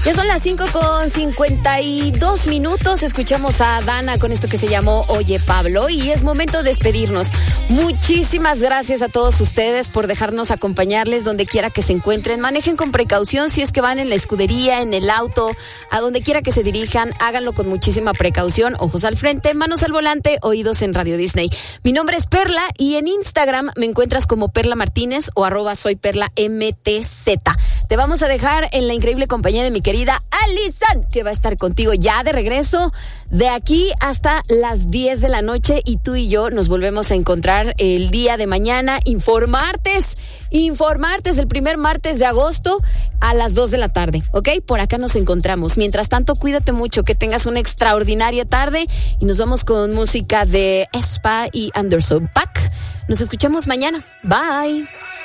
Ya son las 5:52. Escuchamos a Dana con esto que se llamó Oye Pablo y es momento de despedirnos. Muchísimas gracias a todos ustedes por dejarnos acompañarles donde quiera que se encuentren. Manejen con precaución si es que van en la escudería, en el auto, a donde quiera que se dirijan. Háganlo con muchísima precaución. Ojos al frente, manos al volante, oídos en Radio Disney. Mi nombre es Perla y en Instagram me encuentras como Perla Martínez o @soyperlamtz. Te vamos a dejar en la increíble compañía de mi querida Alison, que va a estar contigo ya de regreso de aquí hasta las 10 de la noche y tú y yo nos volvemos a encontrar el día de mañana. Informartes el primer martes de agosto a las 2 de la tarde, ¿ok? Por acá nos encontramos. Mientras tanto, cuídate mucho, que tengas una extraordinaria tarde y nos vamos con música de Espa y Anderson .Paak. Nos escuchamos mañana. Bye.